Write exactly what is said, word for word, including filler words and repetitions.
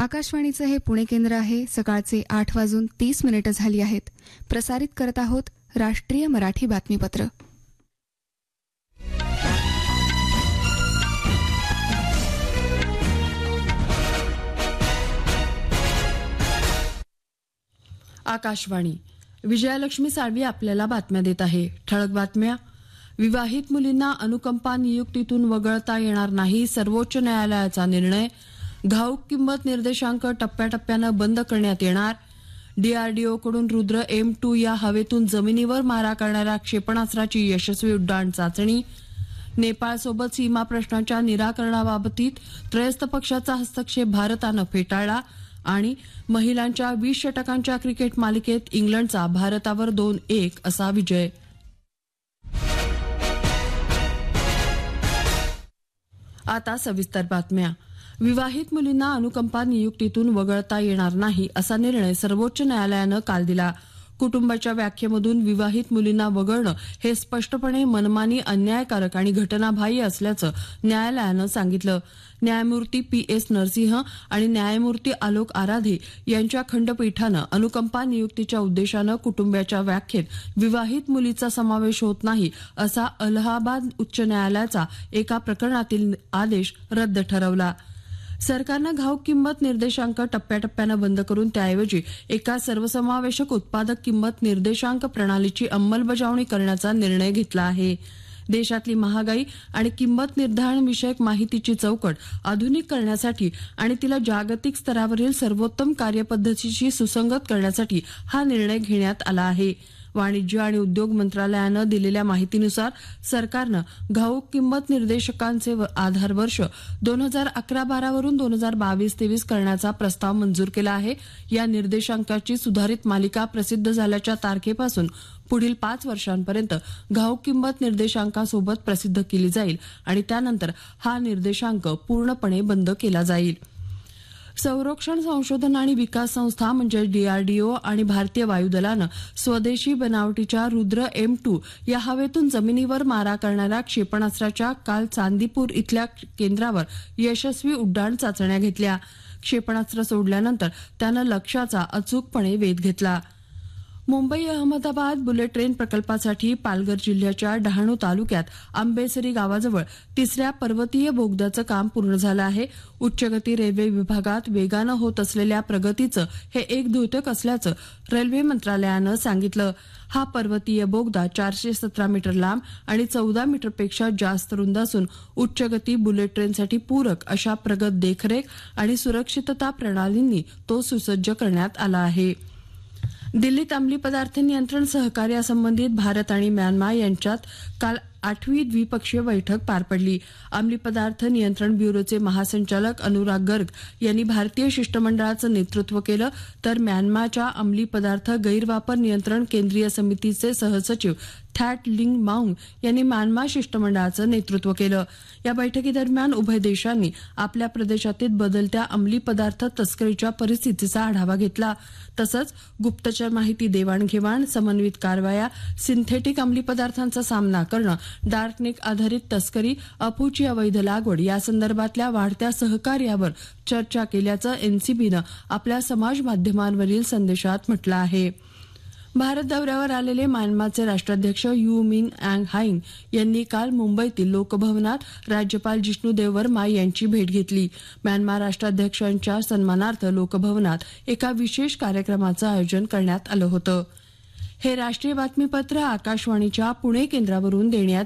आकाशवाणीचं हे पुणे केंद्र आहे. सकाळचे आठ वाजून तीस मिनिटं झाली आहेत. प्रसारित करत आहोत राष्ट्रीय मराठी बातमीपत्र. आकाशवाणी. विजयालक्ष्मी साळवी आपल्याला बातम्या देत आहे. ठळक बातम्या. विवाहित मुलींना अनुकंपा नियुक्तीतून वगळता येणार नाही, सर्वोच्च न्यायालयाचा निर्णय. घाऊक किंमत निर्देशांक टप्प्याटप्प्यानं बंद करण्यात येणार. डीआरडीओकडून रुद्र एम टू या हवेतून जमिनीवर मारा करणाऱ्या क्षेपणास्त्राची यशस्वी उड्डाण चाचणी. नेपाळसोबत सीमा प्रश्नाच्या निराकरणाबाबतीत त्रयस्थ पक्षाचा हस्तक्षेप भारतानं फेटाळला. आणि महिलांच्या वीस षटकांच्या क्रिकेट मालिकेत इंग्लंडचा भारतावर दोन एक असा विजय. आता सविस्तर बातम्या. विवाहित मुलींना अनुकंपा नियुक्तीतून वगळता येणार नाही असा निर्णय सर्वोच्च न्यायालयानं काल दिला. कुटुंबाच्या व्याख्येमधून विवाहित मुलींना वगळणं हे स्पष्टपणे मनमानी, अन्यायकारक आणि घटनाबाह्य असल्याचं न्यायालयानं सांगितलं. न्यायमूर्ती पी एस नरसिंह आणि न्यायमूर्ती आलोक आराधे यांच्या खंडपीठानं अनुकंपा नियुक्तीच्या उद्देशानं कुटुंबाच्या व्याख्येत विवाहित मुलीचा समावेश होत नाही असा अलाहाबाद उच्च न्यायालयाचा एका प्रकरणातील आदेश रद्द ठरवला. सरकारनं घाऊक किंमत निर्देशांक टप्प्याटप्प्यानं बंद करून त्याऐवजी एका सर्वसमावेशक उत्पादक किंमत निर्देशांक प्रणालीची अंमलबजावणी करण्याचा निर्णय घेतला आहे. देशातली महागाई आणि किंमत निर्धारण विषयक माहितीची चौकट आधुनिक करण्यासाठी आणि तिला जागतिक स्तरावरील सर्वोत्तम कार्यपद्धतीशी सुसंगत करण्यासाठी हा निर्णय घेण्यात आला आहे. वाणिज्य आणि उद्योग मंत्रालयानं दिलेल्या माहितीनुसार सरकारनं घाऊक किंमत निर्देशकांचे आधार वर्ष दोन हजार अकरा बारा वरून दोन हजार बावीस तेवीस करण्याचा प्रस्ताव मंजूर केला आहे. या निर्देशांकाची सुधारित मालिका प्रसिद्ध झाल्याच्या तारखेपासून पुढील पाच वर्षांपर्यंत घाऊक किंमत निर्देशांकासोबत प्रसिद्ध केली जाईल आणि त्यानंतर हा निर्देशांक पूर्णपणे बंद केला जाईल. संरक्षण संशोधन आणि विकास संस्था म्हणजे डीआरडीओ आणि भारतीय वायुदलानं स्वदेशी बनावटीच्या रुद्र एम टू या हवेतून जमिनीवर मारा करणाऱ्या क्षेपणास्त्राच्या काल चांदीपूर इथल्या केंद्रावर यशस्वी उड्डाण चाचण्या घेतल्या. क्षेपणास्त्र सोडल्यानंतर त्यानं लक्ष्याचा अचूकपणे वेध घेतला. मुंबई अहमदाबाद बुलेट ट्रेन प्रकल्पासाठी पालघर जिल्ह्याच्या डहाणू तालुक्यात आंबेसरी गावाजवळ तिसऱ्या पर्वतीय बोगद्याचं काम पूर्ण झालं आहे. उच्चगती रेल्वे विभागात वेगानं होत असलेल्या प्रगतीचं हे एक द्योतक असल्याचं रेल्वे मंत्रालयानं सांगितलं. हा पर्वतीय बोगदा चारशे सतरा मीटर लांब आणि चौदा मीटरपेक्षा जास्त रुंद असून उच्चगती बुलेट ट्रेनसाठी पूरक अशा प्रगत देखरेख आणि सुरक्षितता प्रणालींनी तो सुसज्ज करण्यात आला आहे. दिल्लीत अंमली पदार्थ नियंत्रण सहकार्यासंबंधित भारत आणि म्यानमार यांच्यात काल आठवी द्विपक्षीय बैठक पार पडली. अंमली पदार्थ नियंत्रण ब्युरोचे महासंचालक अनुराग गर्ग यांनी भारतीय शिष्टमंडळाचं नेतृत्व केलं, तर म्यानमारच्या अंमली पदार्थ गैरवापर नियंत्रण केंद्रीय समितीचे सहसचिव थॅट लिंग माऊंग यांनी म्यानमार शिष्टमंडळाचं नेतृत्व केलं. या बैठकीदरम्यान उभय देशांनी आपल्या प्रदेशातील बदलत्या अंमली पदार्थ तस्करीच्या परिस्थितीचा आढावा घेतला. तसंच गुप्तचर माहिती देवाणघेवाण, समन्वित कारवाया, सिंथेटिक अंमली पदार्थांचा सामना करणं, डार्कनेट आधारित तस्करी, अफूची अवैध लागवड यासंदर्भातल्या वाढत्या सहकार्यावर चर्चा केल्याचं एनसीबीनं आपल्या समाज माध्यमांवरील संदेशात म्हटलं आहे. भारत दौऱ्यावर आलेले म्यानमारचे राष्ट्राध्यक्ष यू मिन अँग हांग यांनी काल मुंबईतील लोकभवनात राज्यपाल जिष्णू वर्मा यांची भेट घेतली. म्यानमार राष्ट्राध्यक्षांच्या सन्मानार्थ लोकभवनात एका विशेष कार्यक्रमाचं आयोजन करण्यात आलं होतं. हे राष्ट्रीय बातमीपत्र आकाशवाणीच्या पुणे केंद्रावरून देण्यात